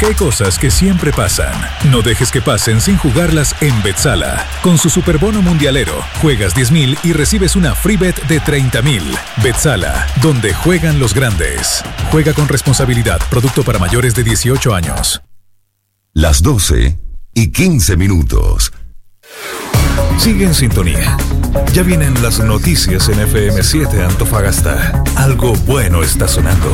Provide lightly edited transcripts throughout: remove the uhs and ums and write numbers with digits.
Hay cosas que siempre pasan. No dejes que pasen sin jugarlas en Betsala. Con su Superbono Mundialero, juegas 10.000 y recibes una free bet de 30.000. Betsala, donde juegan los grandes. Juega con responsabilidad. Producto para mayores de 18 años. Las 12:15. Sigue en sintonía. Ya vienen las noticias en FM7 Antofagasta. Algo bueno está sonando.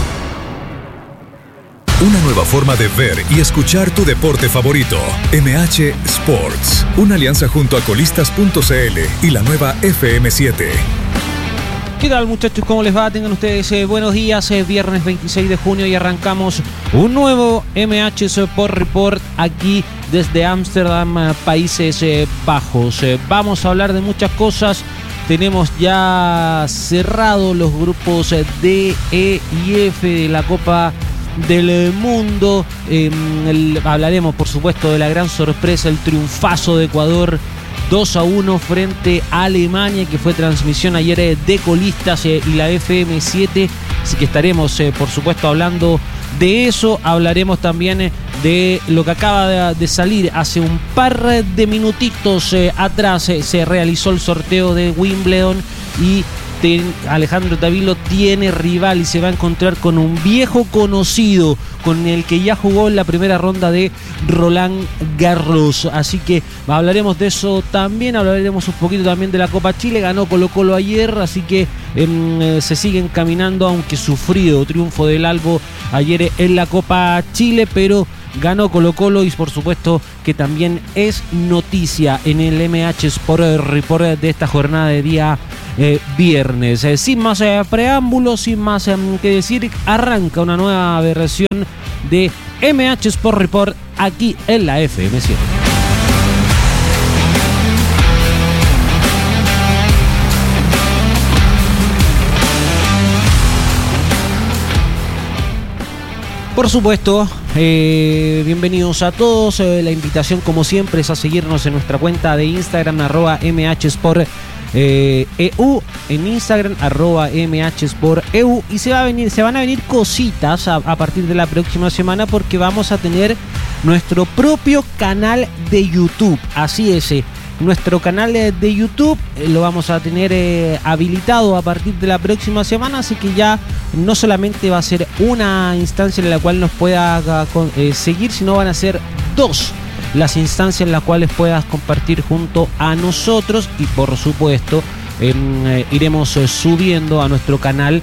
Una nueva forma de ver y escuchar tu deporte favorito. MH Sports. Una alianza junto a colistas.cl y la nueva FM7. ¿Qué tal, muchachos? ¿Cómo les va? Tengan ustedes buenos días. Viernes 26 de junio y arrancamos un nuevo MH Sport Report aquí desde Ámsterdam, Países Bajos. Vamos a hablar de muchas cosas. Tenemos ya cerrado los grupos D, E y F de la Copa del Mundo. Hablaremos, por supuesto, de la gran sorpresa, el triunfazo de Ecuador 2-1 frente a Alemania, que fue transmisión ayer de Colistas y la FM7. Así que estaremos, por supuesto, hablando de eso. Hablaremos también de lo que acaba de salir hace un par de minutitos atrás. Se realizó el sorteo de Wimbledon y Alejandro Tavilo tiene rival y se va a encontrar con un viejo conocido con el que ya jugó en la primera ronda de Roland Garros. Así que hablaremos de eso también. Hablaremos un poquito también de la Copa Chile. Ganó Colo-Colo ayer, así que se siguen caminando, aunque sufrido triunfo del Albo ayer en la Copa Chile, pero ganó Colo-Colo y por supuesto que también es noticia en el MH Sport Report de esta jornada de día viernes. Sin más preámbulos, sin más que decir, arranca una nueva versión de MH Sport Report aquí en la FM7. Por supuesto, bienvenidos a todos. La invitación, como siempre, es a seguirnos en nuestra cuenta de Instagram, @MHSport EU, en Instagram, @MHSport EU. Y se van a venir cositas a partir de la próxima semana, porque vamos a tener nuestro propio canal de YouTube. Así es, nuestro canal de YouTube lo vamos a tener habilitado a partir de la próxima semana, así que ya no solamente va a ser una instancia en la cual nos pueda seguir, sino van a ser dos las instancias en las cuales puedas compartir junto a nosotros. Y por supuesto iremos subiendo a nuestro canal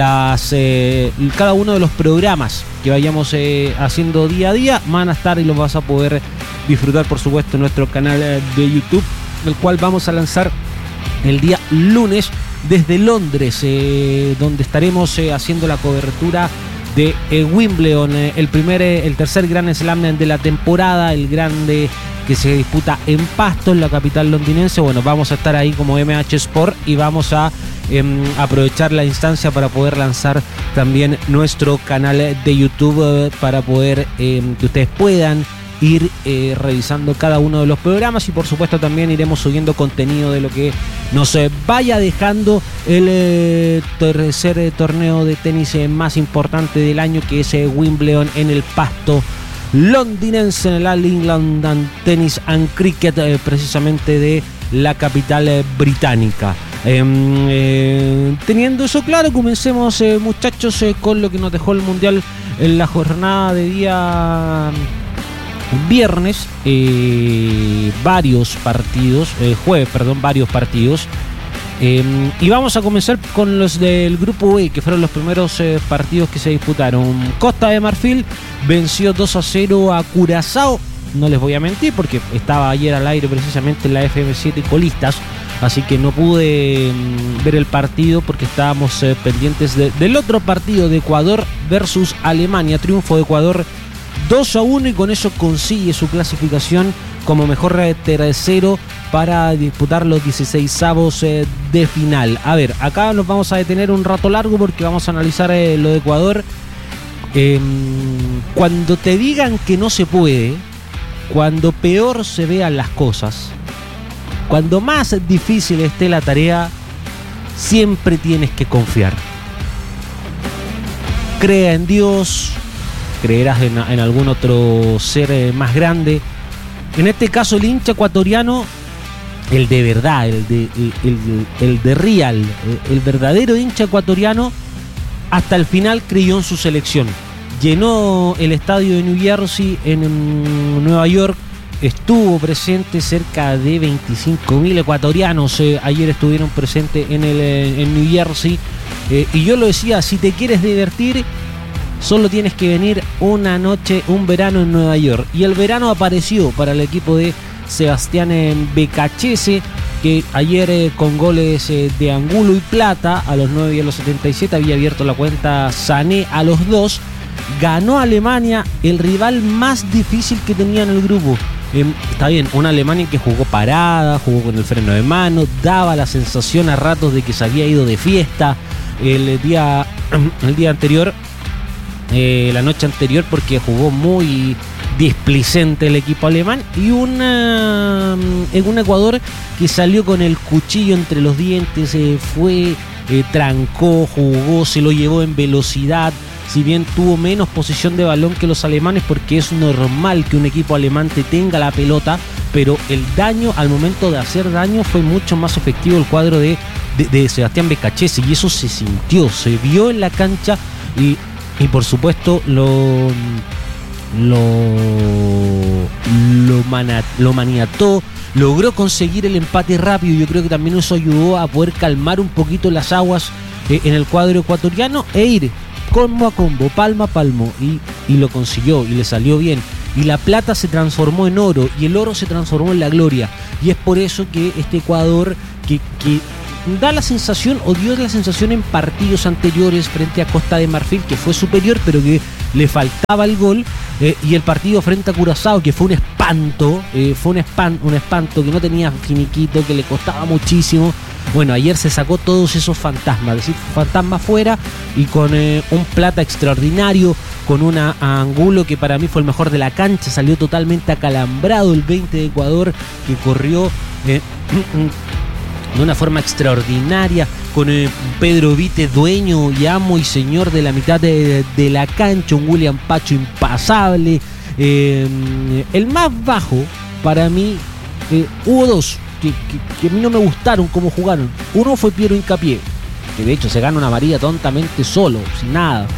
cada uno de los programas que vayamos haciendo día a día. Van a estar y los vas a poder disfrutar, por supuesto, en nuestro canal de YouTube, el cual vamos a lanzar el día lunes desde Londres, donde estaremos haciendo la cobertura de Wimbledon, el tercer Grand Slam de la temporada, el grande que se disputa en Pasto, en la capital londinense. Bueno, vamos a estar ahí como MH Sport y vamos a aprovechar la instancia para poder lanzar también nuestro canal de YouTube para poder que ustedes puedan ir revisando cada uno de los programas, y por supuesto también iremos subiendo contenido de lo que nos vaya dejando el tercer torneo de tenis más importante del año, que es Wimbledon en el Pasto londinense, en el All England Tennis and Cricket, precisamente de la capital británica. Teniendo eso claro, comencemos, muchachos, con lo que nos dejó el Mundial en la jornada de día viernes. Varios partidos. Y vamos a comenzar con los del grupo E, que fueron los primeros partidos que se disputaron. Costa de Marfil venció 2-0 a Curazao. No les voy a mentir, porque estaba ayer al aire precisamente en la FM7 Colistas, así que no pude ver el partido porque estábamos pendientes del otro partido de Ecuador versus Alemania. Triunfo de Ecuador 2-1, y con eso consigue su clasificación como mejor tercero para disputar los 16avos de final. A ver, acá nos vamos a detener un rato largo porque vamos a analizar lo de Ecuador. Cuando te digan que no se puede, cuando peor se vean las cosas, cuando más difícil esté la tarea, siempre tienes que confiar. Crea en Dios, creerás en algún otro ser más grande. En este caso el hincha ecuatoriano, el de verdad, el de real, el verdadero hincha ecuatoriano, hasta el final creyó en su selección. Llenó el estadio de New Jersey en Nueva York, estuvo presente cerca de 25.000 ecuatorianos, ayer estuvieron presentes en New Jersey, y yo lo decía, si te quieres divertir, solo tienes que venir una noche, un verano en Nueva York. Y el verano apareció para el equipo de Sebastián Becachese, que ayer con goles de Angulo y Plata a los 9 y a los 77 había abierto la cuenta Sané a los 2. Ganó Alemania, el rival más difícil que tenía en el grupo. Está bien, una Alemania que jugó parada, jugó con el freno de mano, daba la sensación a ratos de que se había ido de fiesta el día anterior, la noche anterior, porque jugó muy displicente el equipo alemán, y un Ecuador que salió con el cuchillo entre los dientes, trancó, jugó, se lo llevó en velocidad. Si bien tuvo menos posesión de balón que los alemanes, porque es normal que un equipo alemán te tenga la pelota, pero el daño, al momento de hacer daño, fue mucho más efectivo el cuadro de Sebastián Becachese, y eso se sintió, se vio en la cancha, y por supuesto lo maniató, logró conseguir el empate rápido. Yo creo que también eso ayudó a poder calmar un poquito las aguas en el cuadro ecuatoriano e ir combo a combo, palmo a palmo, y lo consiguió y le salió bien. Y la plata se transformó en oro y el oro se transformó en la gloria, y es por eso que este Ecuador que da la sensación, o dio la sensación en partidos anteriores frente a Costa de Marfil, que fue superior pero que le faltaba el gol, y el partido frente a Curazao, que fue un espanto, un espanto, que no tenía finiquito, que le costaba muchísimo. Bueno, ayer se sacó todos esos fantasmas, es decir, fantasmas fuera, y con un Plata extraordinario, con una Angulo que para mí fue el mejor de la cancha, salió totalmente acalambrado el 20 de Ecuador, que corrió de una forma extraordinaria, con Pedro Vite, dueño y amo y señor de la mitad de la cancha, un William Pacho impasable. El más bajo para mí, hubo dos que a mí no me gustaron cómo jugaron. Uno fue Piero Hincapié, que de hecho se gana una amarilla tontamente solo, sin nada,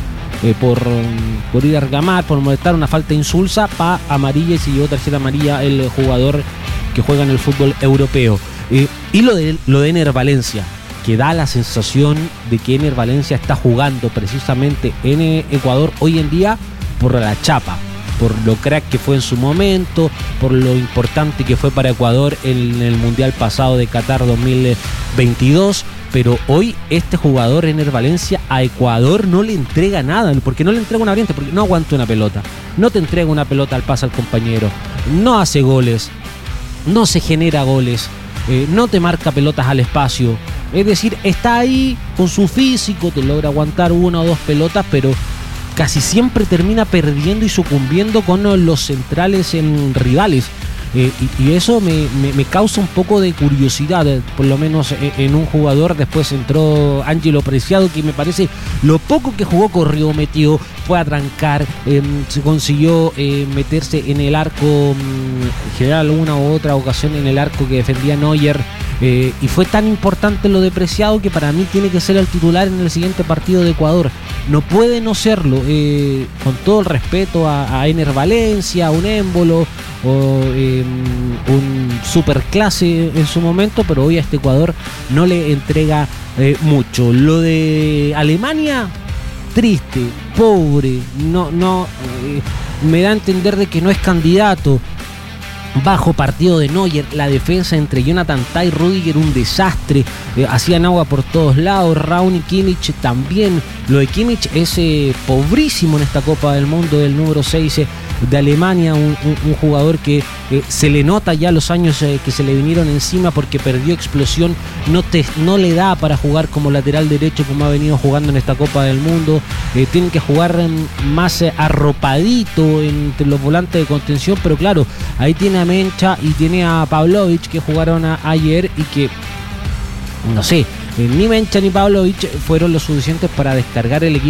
por ir a argamar, por molestar, una falta insulsa, pa amarilla, y se llevó tercera amarilla el jugador que juega en el fútbol europeo. Y lo de Ener Valencia, que da la sensación de que Ener Valencia está jugando precisamente en Ecuador hoy en día por la chapa, por lo crack que fue en su momento, por lo importante que fue para Ecuador en el Mundial pasado de Qatar 2022. Pero hoy este jugador, Ener Valencia, a Ecuador no le entrega nada. ¿Por qué no le entrega una variante? Porque no aguanta una pelota, no te entrega una pelota al pase al compañero, no hace goles, no se genera goles, no te marca pelotas al espacio. Es decir, está ahí con su físico, te logra aguantar una o dos pelotas, pero casi siempre termina perdiendo y sucumbiendo con los centrales en rivales. Y eso me causa un poco de curiosidad, por lo menos en un jugador. Después entró Ángelo Preciado, que me parece lo poco que jugó, corrió, metió, fue a trancar, se consiguió meterse en el arco, generar alguna u otra ocasión en el arco que defendía Neuer, y fue tan importante lo de Preciado que para mí tiene que ser el titular en el siguiente partido de Ecuador. No puede no serlo, con todo el respeto a Ener Valencia, a un Émbolo o un superclase en su momento, pero hoy a este Ecuador no le entrega mucho. Lo de Alemania, triste, pobre, me da a entender de que no es candidato. Bajo partido de Neuer, la defensa entre Jonathan Tah y Rüdiger, un desastre, hacían agua por todos lados. Raúl Kimmich también. Lo de Kimmich es pobrísimo en esta Copa del Mundo, del número 6 de Alemania, un jugador que se le nota ya los años que se le vinieron encima, porque perdió explosión, no le da para jugar como lateral derecho como ha venido jugando en esta Copa del Mundo. Tienen que jugar más arropadito entre los volantes de contención, pero claro, ahí tiene a Mencha y tiene a Pavlovic, que jugaron ayer, y que no sé, ni Mencha ni Pavlovic fueron lo suficientes para descargar el equipo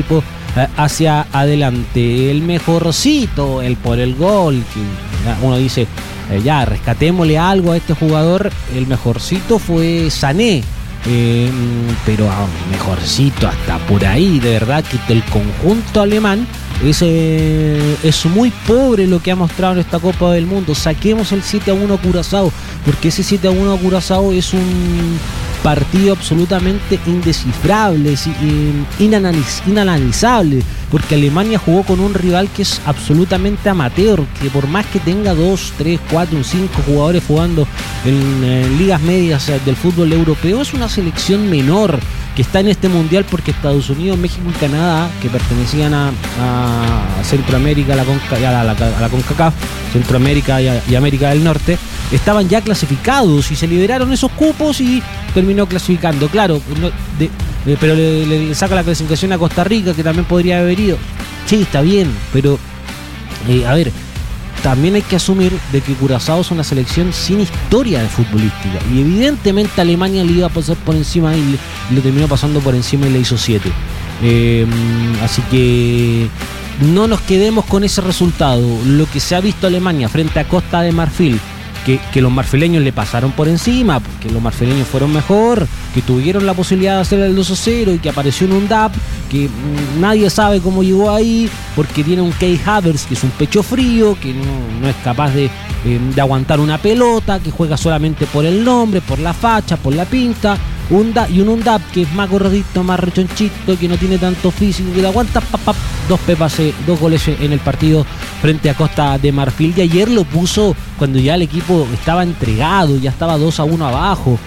hacia adelante. El mejorcito, el por el gol, que uno dice, ya, rescatémosle algo a este jugador. El mejorcito fue Sané. Pero mejorcito hasta por ahí, de verdad que el conjunto alemán es muy pobre lo que ha mostrado en esta Copa del Mundo. Saquemos el 7-1 a Curazao, porque ese 7-1 a Curazao es un partido absolutamente indescifrable, inanalizable, porque Alemania jugó con un rival que es absolutamente amateur, que por más que tenga 2, 3, 4, 5 jugadores jugando en ligas medias del fútbol europeo, es una selección menor que está en este mundial porque Estados Unidos, México y Canadá, que pertenecían a Centroamérica, a la CONCACAF, Centroamérica y América del Norte, estaban ya clasificados y se liberaron esos cupos y terminó clasificando. Claro, pero le saca la clasificación a Costa Rica, que también podría haber ido. Sí, está bien, pero a ver, también hay que asumir de que Curazao es una selección sin historia de futbolística y evidentemente Alemania le iba a pasar por encima y lo terminó pasando por encima y le hizo 7. Así que no nos quedemos con ese resultado. Lo que se ha visto Alemania frente a Costa de Marfil, que los marfileños le pasaron por encima, porque los marfileños fueron mejor, que tuvieron la posibilidad de hacer el 2-0 y que apareció en un DAP, que nadie sabe cómo llegó ahí, porque tiene un Kai Havertz que es un pecho frío, que no es capaz de aguantar una pelota, que juega solamente por el nombre, por la facha, por la pinta, un DAP que es más gordito, más rechonchito, que no tiene tanto físico, que le aguanta dos goles en el partido frente a Costa de Marfil, y ayer lo puso cuando ya el equipo estaba entregado, ya estaba 2-1 abajo.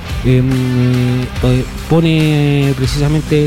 Pone precisamente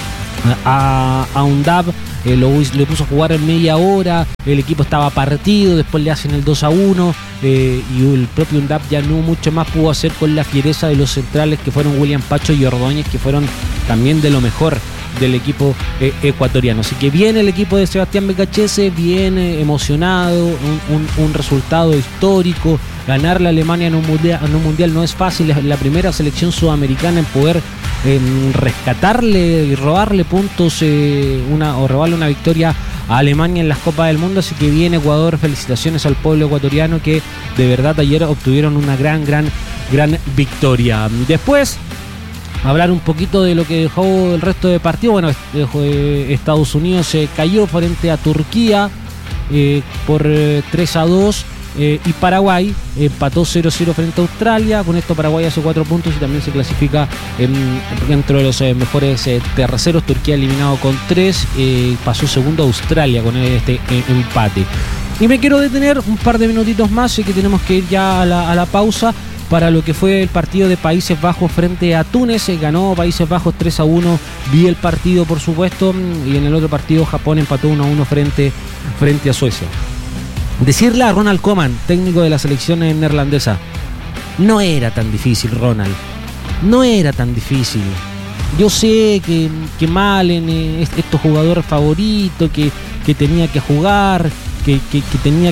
a un DAP, le puso a jugar en media hora, el equipo estaba partido, después le hacen el 2-1 y el propio UNDAP ya no mucho más pudo hacer con la fiereza de los centrales, que fueron William Pacho y Ordóñez, que fueron también de lo mejor del equipo ecuatoriano. Así que viene el equipo de Sebastián Becachese, viene emocionado, un resultado histórico. Ganar la Alemania en un mundial no es fácil, es la primera selección sudamericana en poder rescatarle y robarle puntos o robarle una victoria a Alemania en las Copas del Mundo. Así que viene Ecuador, felicitaciones al pueblo ecuatoriano, que de verdad ayer obtuvieron una gran victoria. Después hablar un poquito de lo que dejó el resto de partido. Bueno, Estados Unidos se cayó frente a Turquía por 3-2. Y Paraguay empató 0-0 frente a Australia. Con esto Paraguay hace 4 puntos y también se clasifica dentro de los mejores terceros. Turquía eliminado con 3, pasó segundo a Australia con este empate. Y me quiero detener un par de minutitos más, sé que tenemos que ir ya a la pausa, para lo que fue el partido de Países Bajos frente a Túnez. Ganó Países Bajos 3-1, vi el partido por supuesto, y en el otro partido Japón empató 1-1 frente a Suecia. Decirle a Ronald Koeman, técnico de la selección neerlandesa, no era tan difícil, Ronald, no era tan difícil. Yo sé que Malen es tu jugador favorito, que tenía que jugar, que tenía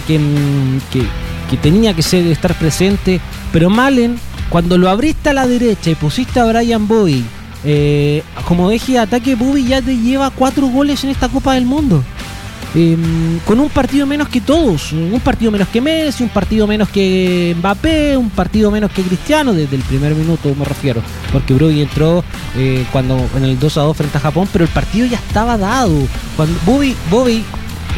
que estar presente, pero Malen, cuando lo abriste a la derecha y pusiste a Brian Bowie como eje de ataque, Bowie ya te lleva 4 goles en esta Copa del Mundo. Con un partido menos que todos, un partido menos que Messi, un partido menos que Mbappé, un partido menos que Cristiano, desde el primer minuto me refiero, porque Brody entró cuando en el 2-2 frente a Japón, pero el partido ya estaba dado. Cuando Brody,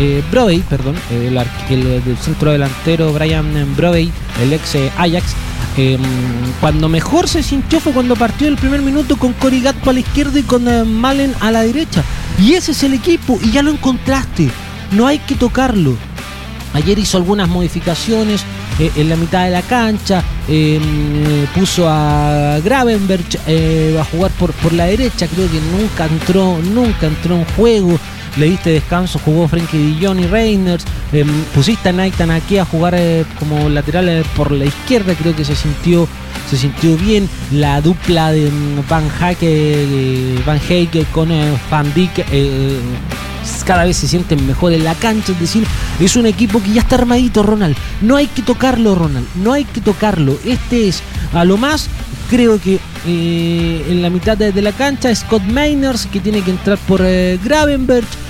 el centro delantero Brian Brody, el ex Ajax, cuando mejor se sintió fue cuando partió el primer minuto con Cory Gakpo a la izquierda y con Malen a la derecha, y ese es el equipo, y ya lo encontraste, no hay que tocarlo. Ayer hizo algunas modificaciones en la mitad de la cancha, puso a Gravenberch a jugar por la derecha, creo que nunca entró en juego. Le diste descanso, jugó Frenkie de Jong y Reiners, pusiste a Nathan Ake a jugar como lateral por la izquierda, creo que se sintió bien. La dupla de Van Heike con Van Dijk cada vez se sienten mejor en la cancha, es decir, es un equipo que ya está armadito, Ronald. No hay que tocarlo, Ronald, no hay que tocarlo. Este es, a lo más, creo que en la mitad de la cancha, Scott Meiners, que tiene que entrar por Gravenberch.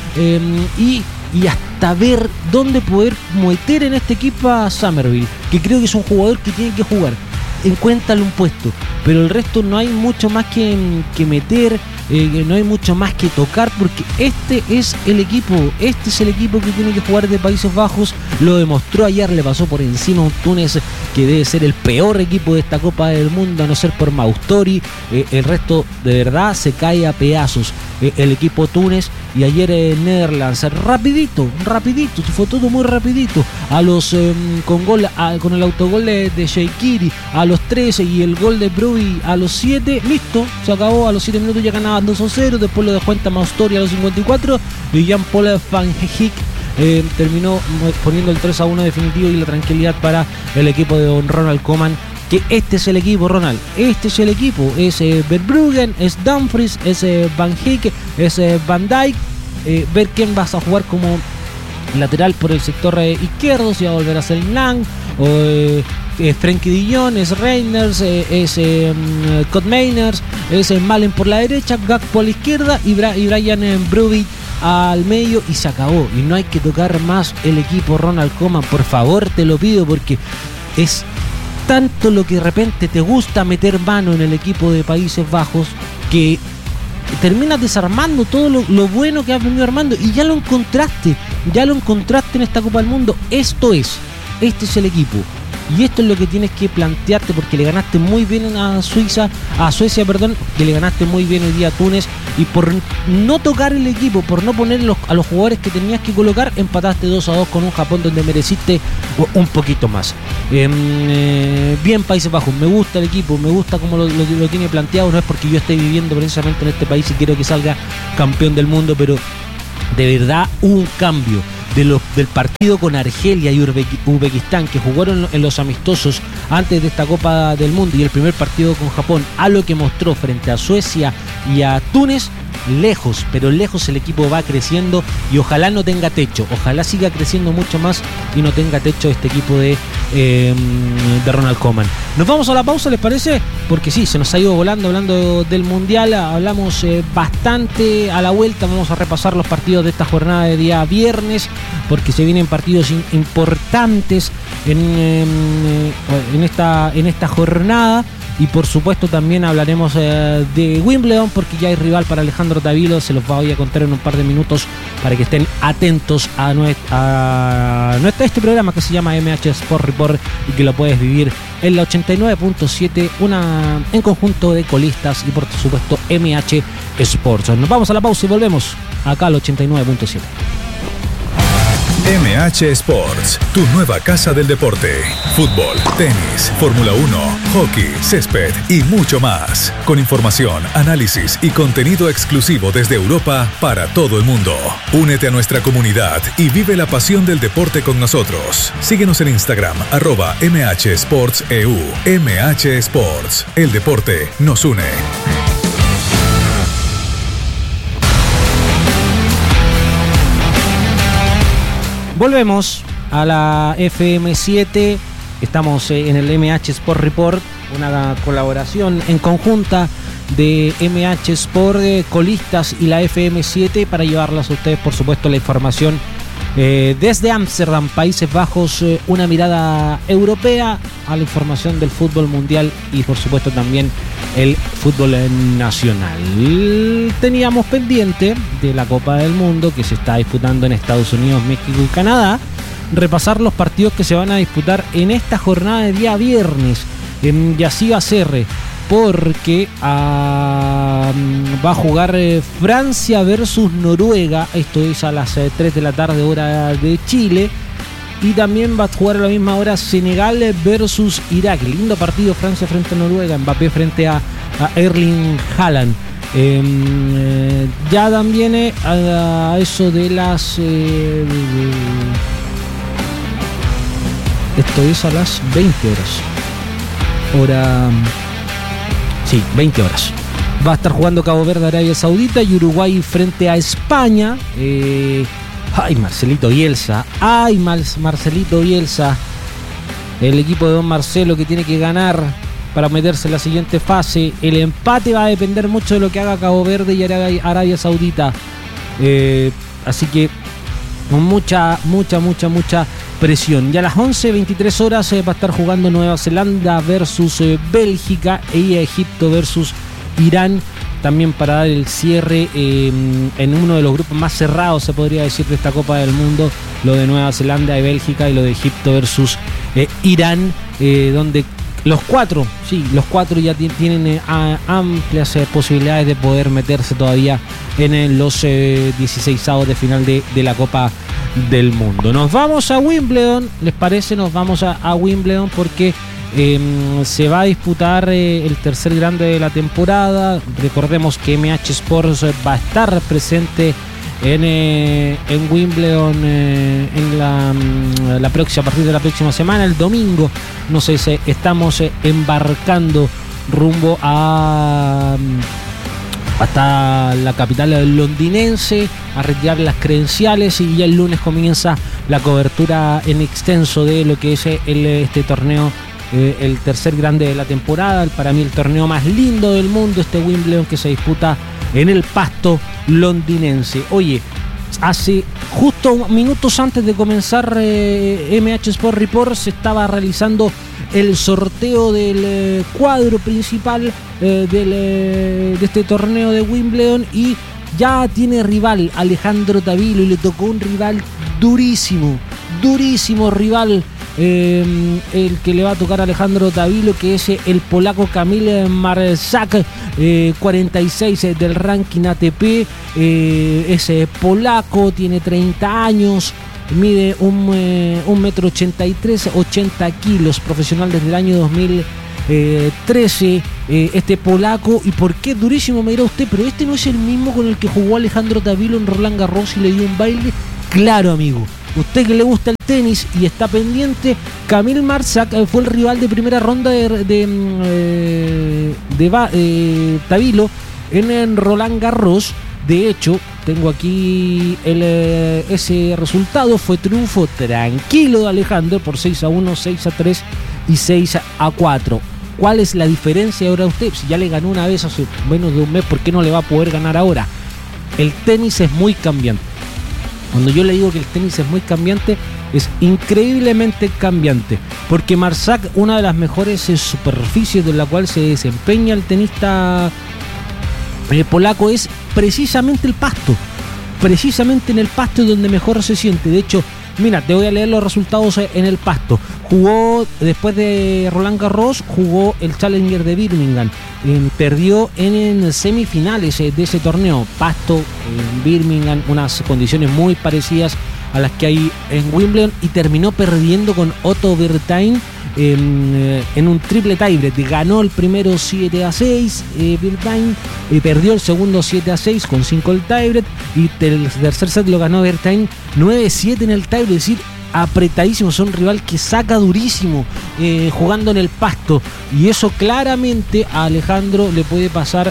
y hasta ver dónde poder meter en este equipo a Summerville, que creo que es un jugador que tiene que jugar. Encuéntrale un puesto, pero el resto no hay mucho más que meter, no hay mucho más que tocar, porque este es el equipo que tiene que jugar de Países Bajos. Lo demostró ayer, le pasó por encima a un Túnez que debe ser el peor equipo de esta Copa del Mundo, a no ser por Maustori. El resto de verdad se cae a pedazos el equipo Túnez. Y ayer Netherlands, rapidito, se fue todo muy rapidito, a los con el autogol de Sheikiri a los 13 y el gol de Brui a los 7, listo, se acabó. A los 7 minutos ya ganaban 2-0, después lo dejó en Maustori a los 54 y Jan-Paul Van Heek terminó poniendo el 3-1 definitivo y la tranquilidad para el equipo de don Ronald Koeman. Que este es el equipo, Ronald, este es el equipo, es Verbruggen, es Dumfries, es Van Heek, es Van Dijk, ver quién vas a jugar como lateral por el sector izquierdo, si va a volver a ser Lang, o Frenkie de Jong, es Reiners, es Koopmeiners, es Malen por la derecha, Gakpo a la izquierda y Brian Brubby al medio, y se acabó. Y no hay que tocar más el equipo, Ronald Koeman, por favor, te lo pido, porque es tanto lo que de repente te gusta meter mano en el equipo de Países Bajos que terminas desarmando todo lo bueno que has venido armando, y ya lo encontraste en esta Copa del Mundo. Este es el equipo, y esto es lo que tienes que plantearte, porque le ganaste muy bien a Suecia, que le ganaste muy bien el día a Túnez, y por no tocar el equipo, por no poner a los jugadores que tenías que colocar, empataste 2-2 con un Japón donde mereciste un poquito más. Bien Países Bajos, me gusta el equipo, me gusta cómo lo tiene planteado. No es porque yo esté viviendo precisamente en este país y quiero que salga campeón del mundo, pero de verdad hubo un cambio del partido con Argelia y Uzbekistán, que jugaron en los amistosos antes de esta Copa del Mundo, y el primer partido con Japón, a lo que mostró frente a Suecia y a Túnez. Lejos, pero lejos el equipo va creciendo, y ojalá no tenga techo, ojalá siga creciendo mucho más y no tenga techo este equipo de Ronald Koeman. Nos vamos a la pausa, ¿les parece? Porque sí, se nos ha ido volando hablando del Mundial, hablamos bastante. A la vuelta vamos a repasar los partidos de esta jornada de día viernes, porque se vienen partidos importantes en esta jornada. Y por supuesto también hablaremos de Wimbledon, porque ya hay rival para Alejandro Tavilo. Se los voy a contar en un par de minutos para que estén atentos a este programa que se llama MH Sport Report, y que lo puedes vivir en la 89.7, en conjunto de colistas, y por supuesto MH Sports. Nos vamos a la pausa y volvemos acá al 89.7. MH Sports, tu nueva casa del deporte. Fútbol, tenis, Fórmula 1, hockey, césped y mucho más. Con información, análisis y contenido exclusivo desde Europa para todo el mundo. Únete a nuestra comunidad y vive la pasión del deporte con nosotros. Síguenos en Instagram, @MHSportsEU. MH Sports, el deporte nos une. Volvemos a la FM7, estamos en el MH Sport Report, una colaboración en conjunta de MH Sport, colistas y la FM7, para llevarlas a ustedes, por supuesto, la información desde Ámsterdam, Países Bajos, una mirada europea a la información del fútbol mundial y por supuesto también el fútbol nacional. Teníamos pendiente de la Copa del Mundo que se está disputando en Estados Unidos, México y Canadá, repasar los partidos que se van a disputar en esta jornada de día viernes. Y así va a ser, porque va a jugar Francia versus Noruega, esto es a las 3 de la tarde hora de Chile, y también va a jugar a la misma hora Senegal versus Irak. Lindo partido, Francia frente a Noruega, Mbappé frente a Erling Haaland. Ya también a eso de las esto es a las 20 horas. Sí, 20 horas. Va a estar jugando Cabo Verde, Arabia Saudita, y Uruguay frente a España. Marcelito Bielsa. Marcelito Bielsa. El equipo de don Marcelo, que tiene que ganar para meterse en la siguiente fase. El empate va a depender mucho de lo que haga Cabo Verde y Arabia Saudita. así que con mucha presión. Ya a las 11:23 horas va a estar jugando Nueva Zelanda versus Bélgica y Egipto versus Irán, también para dar el cierre en uno de los grupos más cerrados, se podría decir, de esta Copa del Mundo, lo de Nueva Zelanda y Bélgica y lo de Egipto versus Irán, donde los cuatro ya tienen amplias posibilidades de poder meterse todavía en los 16avos de final de la Copa del Mundo. Nos vamos a Wimbledon, ¿les parece? Nos vamos a Wimbledon porque se va a disputar el tercer grande de la temporada. Recordemos que MH Sports va a estar presente en Wimbledon a partir de la próxima semana, el domingo. No sé si estamos embarcando rumbo hasta la capital londinense a retirar las credenciales, y ya el lunes comienza la cobertura en extenso de lo que es este torneo, el tercer grande de la temporada, para mí el torneo más lindo del mundo, este Wimbledon, que se disputa en el pasto londinense. Oye, hace justo minutos antes de comenzar MH Sport Report se estaba realizando el sorteo del cuadro principal de este torneo de Wimbledon, y ya tiene rival Alejandro Tavilo, y le tocó un rival durísimo rival, el que le va a tocar a Alejandro Tavilo, que es el polaco Kamil Marczak, 46 del ranking ATP. Es polaco, tiene 30 años, mide 1,83 m, 80 kilos, profesional desde el año 2013, este polaco. ¿Y por qué durísimo? Me dirá usted, pero este no es el mismo con el que jugó Alejandro Tavilo en Roland Garros y le dio un baile. Claro, amigo, usted que le gusta el tenis y está pendiente, Kamil Marczak fue el rival de primera ronda de Tavilo en Roland Garros. De hecho, tengo aquí ese resultado. Fue triunfo tranquilo de Alejandro por 6-1, 6-3 y 6-4. ¿Cuál es la diferencia ahora usted? Si ya le ganó una vez hace menos de un mes, ¿por qué no le va a poder ganar ahora? El tenis es muy cambiante. Cuando yo le digo que el tenis es muy cambiante, es increíblemente cambiante, porque Marczak, una de las mejores superficies de la cual se desempeña el tenista polaco, es precisamente el pasto. Precisamente en el pasto es donde mejor se siente. De hecho, mira, te voy a leer los resultados en el pasto. Jugó, después de Roland Garros, jugó el Challenger de Birmingham. Perdió en semifinales de ese torneo. Pasto en Birmingham, unas condiciones muy parecidas a las que hay en Wimbledon, y terminó perdiendo con Otto Bertain en un triple tiebreak. Ganó el primero 7-6 Bertain, perdió el segundo 7-6 con 5 el tiebreak, y el tercer set lo ganó Bertain 9-7 en el tiebreak. Es decir, apretadísimo, es un rival que saca durísimo jugando en el pasto, y eso claramente a Alejandro le puede pasar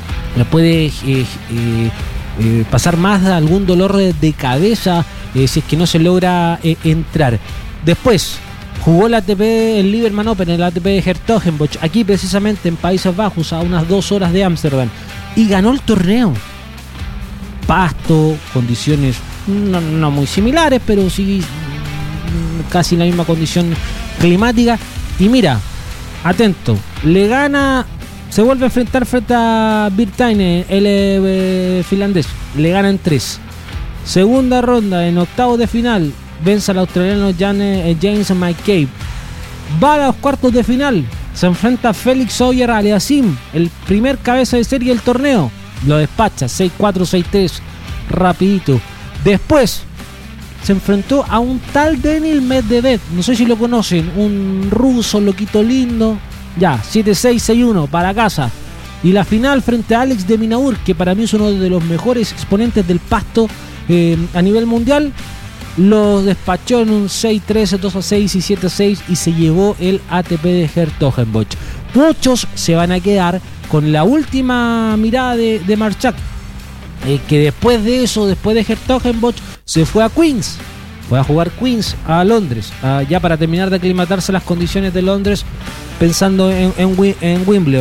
más de algún dolor de cabeza si es que no se logra entrar. Después jugó el ATP, el Liberman Open, el ATP de Hertogenbosch, aquí precisamente en Países Bajos, a unas 2 horas de Ámsterdam, y ganó el torneo. Pasto, condiciones no muy similares, pero sí casi la misma condición climática. Y mira, atento, le gana, se vuelve a enfrentar frente a Bertain, el finlandés, le gana en 3. Segunda ronda, en octavos de final, vence al australiano James McCabe. Va a los cuartos de final, se enfrenta a Félix Auger-Aliassime, el primer cabeza de serie del torneo. Lo despacha 6-4, 6-3, rapidito. Después se enfrentó a un tal Daniil Medvedev, no sé si lo conocen, un ruso loquito lindo. Ya, 7-6, 6-1, para casa. Y la final frente a Alex de Minaur, que para mí es uno de los mejores exponentes del pasto a nivel mundial. Lo despachó en un 6-3, 2-6 y 7-6, y se llevó el ATP de Hertogenbosch. Muchos se van a quedar con la última mirada de Marczak, que después de eso, después de Hertogenbosch, se fue a Queens. Fue a jugar Queens a Londres, ya para terminar de aclimatarse a las condiciones de Londres, pensando en Wimbledon.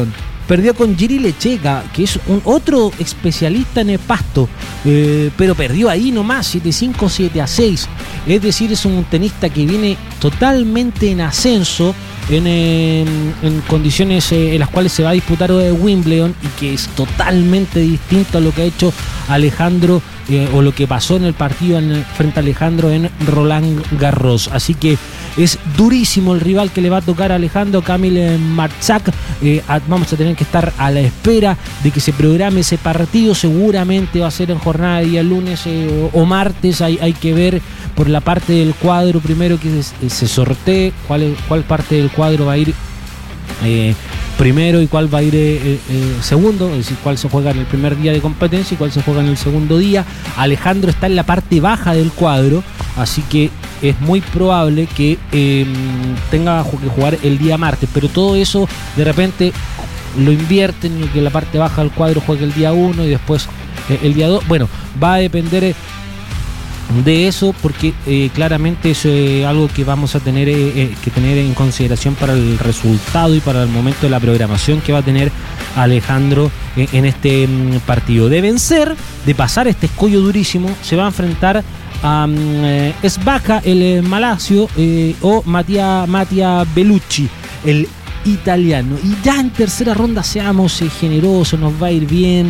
perdió con Jiri Lechega, que es otro especialista en el pasto, pero perdió ahí nomás, 7-5, 7-6. Es decir, es un tenista que viene totalmente en ascenso, en condiciones en las cuales se va a disputar Wimbledon, y que es totalmente distinto a lo que ha hecho Alejandro o lo que pasó en el partido frente a Alejandro en Roland Garros. Así que es durísimo el rival que le va a tocar a Alejandro, Kamil Marchak. Vamos a tener que estar a la espera de que se programe ese partido. Seguramente va a ser en jornada de día lunes o martes. Hay que ver por la parte del cuadro primero que se sortee cuál parte del cuadro va a ir primero y cuál va a ir segundo, es decir, cuál se juega en el primer día de competencia y cuál se juega en el segundo día. Alejandro está en la parte baja del cuadro, así que es muy probable que tenga que jugar el día martes, pero todo eso de repente lo invierten y que la parte baja del cuadro juegue el día 1 y después el día 2. Bueno, va a depender de eso, porque claramente es algo que vamos a tener que tener en consideración para el resultado y para el momento de la programación que va a tener Alejandro en este partido. De vencer, de pasar este escollo durísimo, se va a enfrentar a Svaka, el malasio, o Mattia Bellucci, el italiano. Y ya en tercera ronda seamos generosos, nos va a ir bien,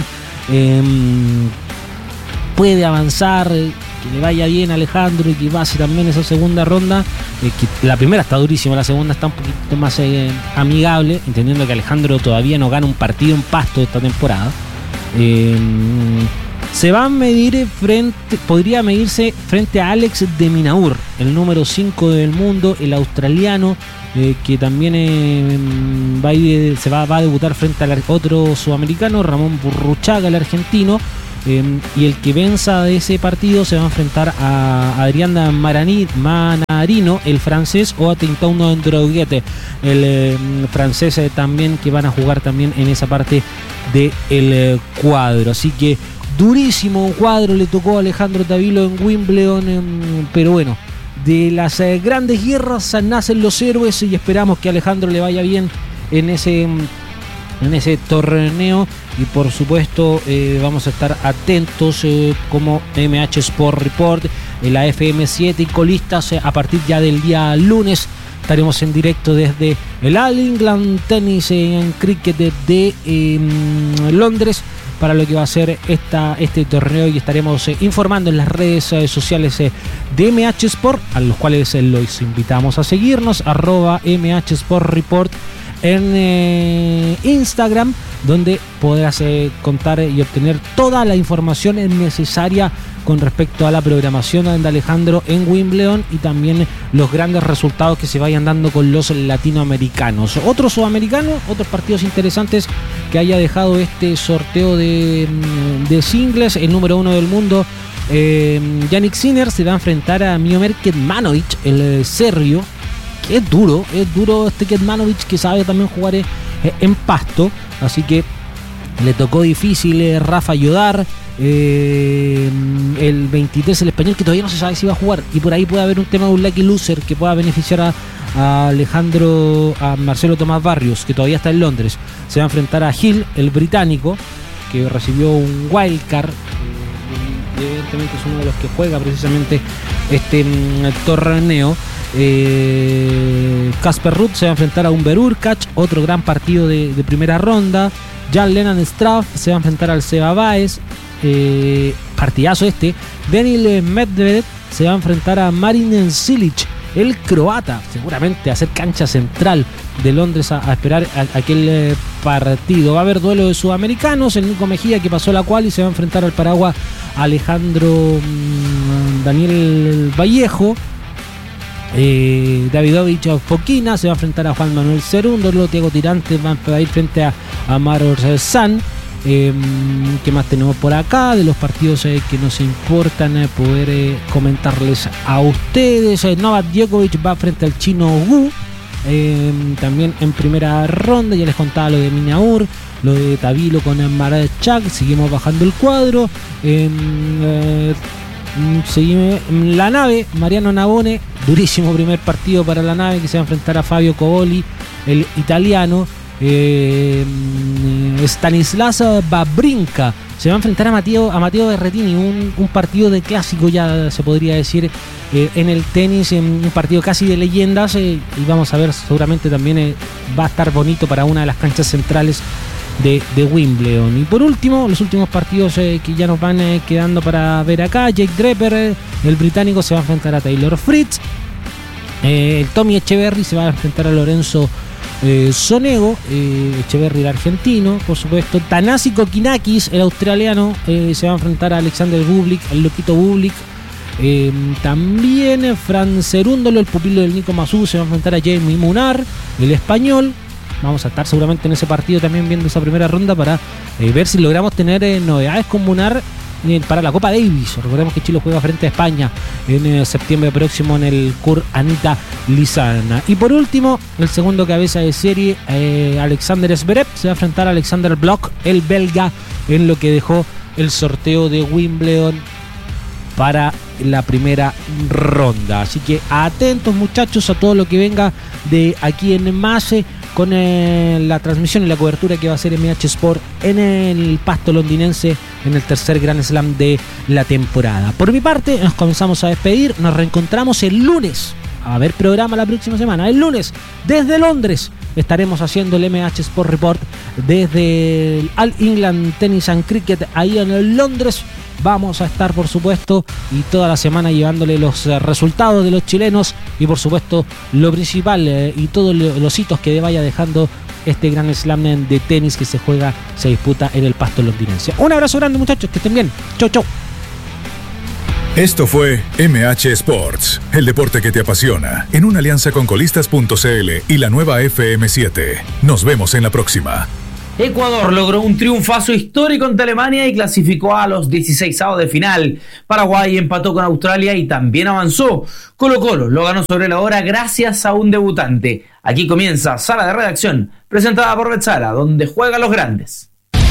puede avanzar, que le vaya bien a Alejandro y que pase también esa segunda ronda, que la primera está durísima, la segunda está un poquito más amigable, entendiendo que Alejandro todavía no gana un partido en pasto esta temporada. Se va a medir podría medirse frente a Alex de Minaur, el número 5 del mundo, el australiano, que también va a debutar frente al otro sudamericano, Ramón Burruchaga, el argentino. Y el que venza de ese partido se va a enfrentar a Adrián Manarino, el francés, o a Tinton Droguete, el francés también, que van a jugar también en esa parte del cuadro. Así que durísimo cuadro le tocó a Alejandro Tavilo en Wimbledon, pero bueno, de las grandes guerras nacen los héroes y esperamos que a Alejandro le vaya bien en ese torneo. Y por supuesto vamos a estar atentos como MH Sport Report, la FM7 y colistas a partir ya del día lunes. Estaremos en directo desde el All England Tennis en Cricket de Londres para lo que va a ser este torneo, y estaremos informando en las redes sociales de MH Sport, a los cuales los invitamos a seguirnos, @MH Sport Report en Instagram, donde podrás contar y obtener toda la información necesaria con respecto a la programación de Alejandro en Wimbledon y también los grandes resultados que se vayan dando con los latinoamericanos. Otros sudamericanos, otros partidos interesantes que haya dejado este sorteo de singles. El número 1 del mundo, Jannik Sinner, se va a enfrentar a Miomir Kecmanovic, el serbio. Es duro este Kecmanovic, que sabe también jugar en pasto, así que le tocó difícil Rafa Yodar, el 23, el español, que todavía no se sabe si va a jugar, y por ahí puede haber un tema de un lucky loser que pueda beneficiar a Marcelo Tomás Barrios, que todavía está en Londres. Se va a enfrentar a Hill, el británico, que recibió un wildcard, y evidentemente es uno de los que juega precisamente este torneo. Casper Ruud se va a enfrentar a Umber Urkacz, otro gran partido de primera ronda. Jan-Lennard Struff se va a enfrentar al Seba Baez, partidazo este. Daniil Medvedev se va a enfrentar a Marin Cilic, el croata, seguramente a hacer cancha central de Londres a esperar aquel partido. Va a haber duelo de sudamericanos, el Nico Mejía, que pasó la quali, se va a enfrentar al paraguas Alejandro Daniel Vallejo. Davidovich Fokina se va a enfrentar a Juan Manuel Cerundo. Luego Thiago Tirante va a ir frente a Maros San. ¿Qué más tenemos por acá? De los partidos que nos importan poder comentarles a ustedes. Novak Djokovic va frente al chino Wu, también en primera ronda. Ya les contaba lo de Minaur, lo de Tavilo con Marchak. Seguimos bajando el cuadro. Seguimos la nave, Mariano Navone, durísimo primer partido para la nave, que se va a enfrentar a Fabio Coboli, el italiano. Stanislas Wawrinka se va a enfrentar a Matteo Berrettini, un partido de clásico, ya se podría decir, en el tenis, un partido casi de leyendas, y vamos a ver, seguramente también va a estar bonito para una de las canchas centrales de Wimbledon. Y por último, los últimos partidos que ya nos van quedando para ver acá: Jake Draper, el británico, se va a enfrentar a Taylor Fritz. El Tommy Echeverry se va a enfrentar a Lorenzo Sonego, Echeverry, el argentino, por supuesto. Thanasi Kokkinakis, el australiano, se va a enfrentar a Alexander Bublik, el loquito Bublik. También Fran Cerúndolo, el pupilo del Nico Massú, se va a enfrentar a Jamie Munar, el español. Vamos a estar seguramente en ese partido también viendo esa primera ronda para ver si logramos tener novedades con Munar para la Copa Davis. Recordemos que Chile juega frente a España en septiembre próximo en el CUR Anita Lizana. Y por último, el segundo cabeza de serie, Alexander Zverev, se va a enfrentar a Alexander Bloch, el belga, en lo que dejó el sorteo de Wimbledon para la primera ronda. Así que atentos, muchachos, a todo lo que venga de aquí en más, con la transmisión y la cobertura que va a hacer MH Sport en el pasto londinense en el tercer Grand Slam de la temporada. Por mi parte, nos comenzamos a despedir. Nos reencontramos el lunes. A haber programa la próxima semana. El lunes, desde Londres, estaremos haciendo el MH Sport Report desde el All England Tennis and Cricket ahí en Londres. Vamos a estar, por supuesto, y toda la semana llevándole los resultados de los chilenos y, por supuesto, lo principal y todos los hitos que vaya dejando este Grand Slam de tenis que se disputa en el pasto londinense. Un abrazo grande, muchachos, que estén bien. Chau, chau. Esto fue MH Sports, el deporte que te apasiona, en una alianza con colistas.cl y la nueva FM7. Nos vemos en la próxima. Ecuador logró un triunfazo histórico ante Alemania y clasificó a los 16avos de final. Paraguay empató con Australia y también avanzó. Colo-Colo lo ganó sobre la hora gracias a un debutante. Aquí comienza Sala de Redacción, presentada por Betzala, donde juegan los grandes.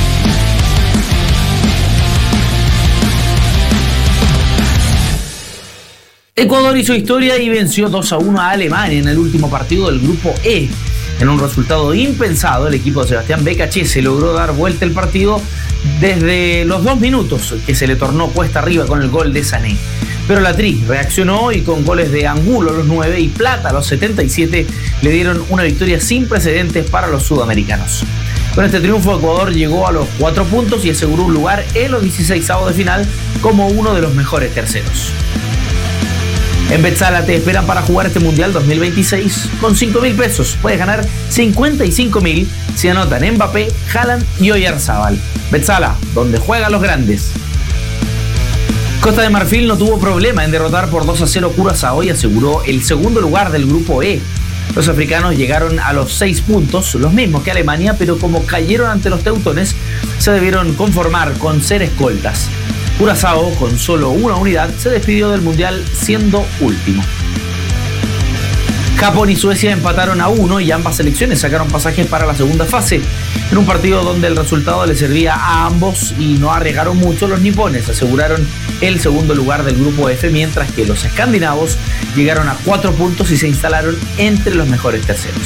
Ecuador hizo historia y venció 2-1 a Alemania en el último partido del grupo E. En un resultado impensado, el equipo de Sebastián Becachese logró dar vuelta el partido desde los 2 minutos, que se le tornó cuesta arriba con el gol de Sané. Pero la Tri reaccionó y con goles de Angulo a los 9 y Plata a los 77 le dieron una victoria sin precedentes para los sudamericanos. Con este triunfo, Ecuador llegó a los 4 puntos y aseguró un lugar en los 16avos de final como uno de los mejores terceros. En Betzala te esperan para jugar este Mundial 2026 con 5.000 pesos. Puedes ganar 55.000 si anotan Mbappé, Haaland y Oyarzábal. Betzala, donde juegan los grandes. Costa de Marfil no tuvo problema en derrotar por 2-0 Curazao y aseguró el segundo lugar del grupo E. Los africanos llegaron a los 6 puntos, los mismos que Alemania, pero como cayeron ante los teutones, se debieron conformar con ser escoltas. Curazao, con solo una unidad, se despidió del Mundial siendo último. Japón y Suecia empataron a 1 y ambas selecciones sacaron pasajes para la segunda fase. En un partido donde el resultado le servía a ambos y no arriesgaron mucho, los nipones aseguraron el segundo lugar del grupo F, mientras que los escandinavos llegaron a 4 puntos y se instalaron entre los mejores terceros.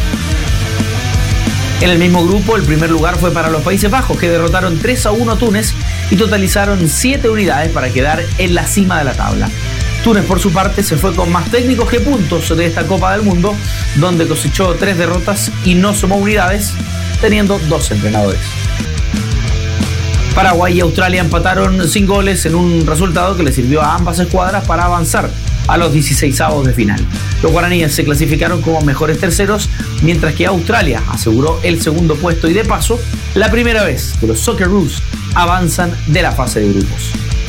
En el mismo grupo, el primer lugar fue para los Países Bajos, que derrotaron 3-1 a Túnez y totalizaron 7 unidades para quedar en la cima de la tabla. Túnez, por su parte, se fue con más técnicos que puntos de esta Copa del Mundo, donde cosechó 3 derrotas y no sumó unidades, teniendo 2 entrenadores. Paraguay y Australia empataron sin goles en un resultado que le sirvió a ambas escuadras para avanzar a los 16avos de final. Los guaraníes se clasificaron como mejores terceros, mientras que Australia aseguró el segundo puesto y, de paso, la primera vez que los Socceroos avanzan de la fase de grupos.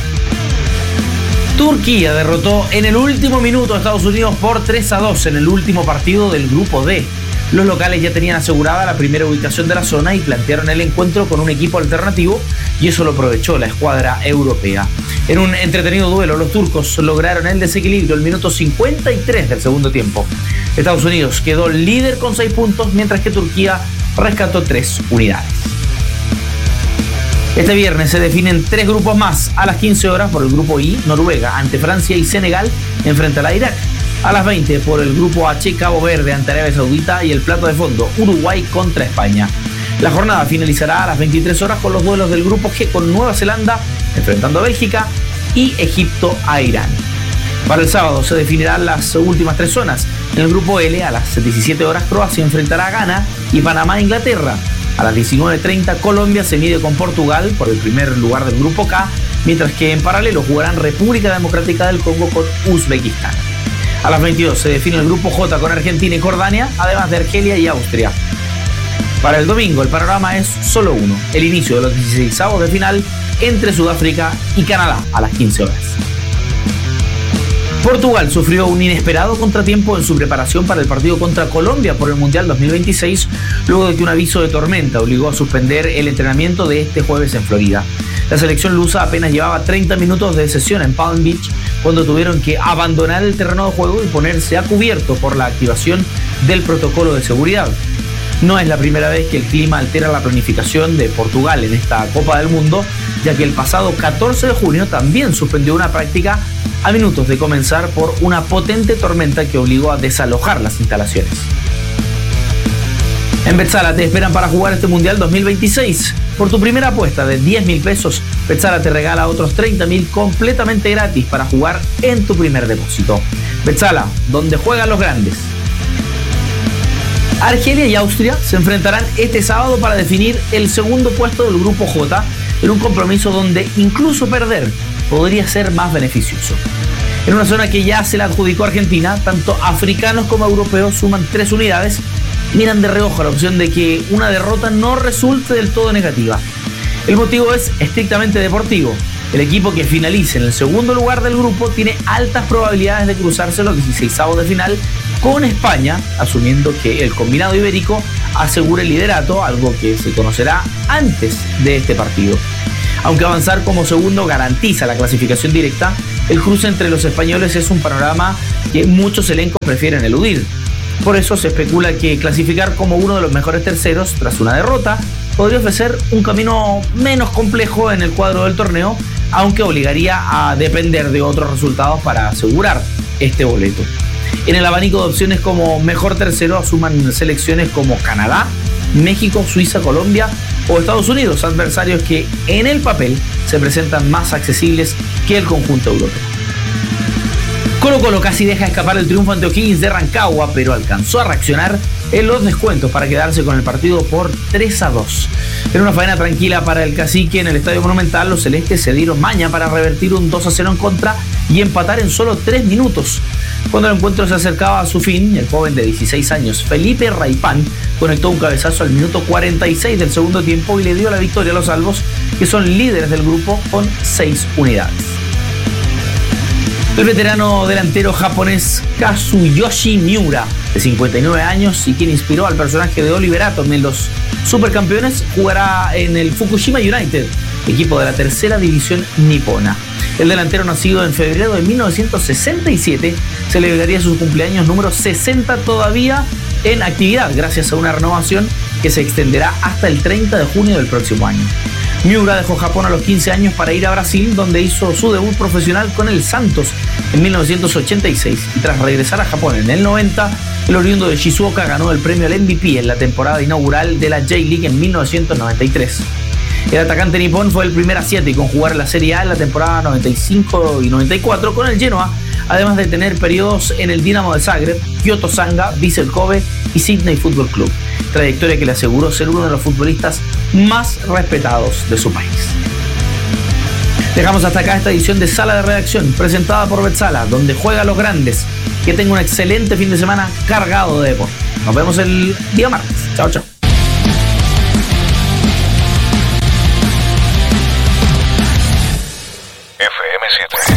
Turquía derrotó en el último minuto a Estados Unidos por 3-2 en el último partido del grupo D. Los locales ya tenían asegurada la primera ubicación de la zona y plantearon el encuentro con un equipo alternativo, y eso lo aprovechó la escuadra europea. En un entretenido duelo, los turcos lograron el desequilibrio el minuto 53 del segundo tiempo. Estados Unidos quedó líder con 6 puntos, mientras que Turquía rescató 3 unidades. Este viernes se definen 3 grupos más. A las 15 horas por el grupo I, Noruega ante Francia y Senegal enfrentará a Irak. A las 20 por el grupo H, Cabo Verde ante Arabia Saudita y el plato de fondo, Uruguay contra España. La jornada finalizará a las 23 horas con los duelos del grupo G con Nueva Zelanda enfrentando a Bélgica y Egipto a Irán. Para el sábado se definirán las últimas 3 zonas. En el grupo L a las 17 horas Croacia enfrentará a Ghana y Panamá a Inglaterra. A las 19:30 Colombia se mide con Portugal por el primer lugar del grupo K, mientras que en paralelo jugarán República Democrática del Congo con Uzbekistán. A las 22 se define el grupo J con Argentina y Jordania, además de Argelia y Austria. Para el domingo el panorama es solo uno, el inicio de los 16avos de final entre Sudáfrica y Canadá a las 15 horas. Portugal sufrió un inesperado contratiempo en su preparación para el partido contra Colombia por el Mundial 2026, luego de que un aviso de tormenta obligó a suspender el entrenamiento de este jueves en Florida. La selección lusa apenas llevaba 30 minutos de sesión en Palm Beach cuando tuvieron que abandonar el terreno de juego y ponerse a cubierto por la activación del protocolo de seguridad. No es la primera vez que el clima altera la planificación de Portugal en esta Copa del Mundo, ya que el pasado 14 de junio también suspendió una práctica a minutos de comenzar por una potente tormenta que obligó a desalojar las instalaciones. En Betzala te esperan para jugar este Mundial 2026. Por tu primera apuesta de 10.000 pesos, Betzala te regala otros 30.000 completamente gratis para jugar en tu primer depósito. Betzala, donde juegan los grandes. Argelia y Austria se enfrentarán este sábado para definir el segundo puesto del grupo J en un compromiso donde incluso perder podría ser más beneficioso. En una zona que ya se la adjudicó Argentina, tanto africanos como europeos suman 3 unidades y miran de reojo la opción de que una derrota no resulte del todo negativa. El motivo es estrictamente deportivo. El equipo que finalice en el segundo lugar del grupo tiene altas probabilidades de cruzarse los 16avos de final con España, asumiendo que el combinado ibérico asegure el liderato, algo que se conocerá antes de este partido. Aunque avanzar como segundo garantiza la clasificación directa, el cruce entre los españoles es un panorama que muchos elencos prefieren eludir. Por eso se especula que clasificar como uno de los mejores terceros tras una derrota podría ofrecer un camino menos complejo en el cuadro del torneo, aunque obligaría a depender de otros resultados para asegurar este boleto. En el abanico de opciones como mejor tercero asuman selecciones como Canadá, México, Suiza, Colombia o Estados Unidos, adversarios que en el papel se presentan más accesibles que el conjunto europeo. Colo-Colo casi deja escapar el triunfo ante O'Higgins de Rancagua, pero alcanzó a reaccionar en los descuentos para quedarse con el partido por 3-2. En una faena tranquila para el Cacique en el Estadio Monumental, los celestes se dieron maña para revertir un 2-0 en contra y empatar en solo 3 minutos. Cuando el encuentro se acercaba a su fin, el joven de 16 años, Felipe Raipán, conectó un cabezazo al minuto 46 del segundo tiempo y le dio la victoria a los albos, que son líderes del grupo con 6 unidades. El veterano delantero japonés Kazuyoshi Miura, de 59 años y quien inspiró al personaje de Oliver Atom en los Supercampeones, jugará en el Fukushima United, equipo de la tercera división nipona. El delantero, nacido en febrero de 1967, celebraría su cumpleaños número 60 todavía en actividad, gracias a una renovación que se extenderá hasta el 30 de junio del próximo año. Miura dejó Japón a los 15 años para ir a Brasil, donde hizo su debut profesional con el Santos en 1986. Y tras regresar a Japón en el 90, el oriundo de Shizuoka ganó el premio al MVP en la temporada inaugural de la J-League en 1993. El atacante nipón fue el primer asiático en jugar la Serie A en la temporada 95 y 94 con el Genoa, además de tener periodos en el Dinamo de Zagreb, Kyoto Sanga, Vissel Kobe y Sydney Football Club, trayectoria que le aseguró ser uno de los futbolistas más respetados de su país. Dejamos hasta acá esta edición de Sala de Redacción, presentada por Betzala, donde juega los grandes. Que tenga un excelente fin de semana cargado de deporte. Nos vemos el día martes. Chao, chao. FM7